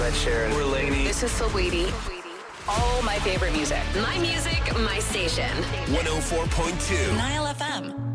Ed Sheeran. We're Lainey. This is Saweetie. Oh, my favorite music. My music, my station. 104.2 Nile FM.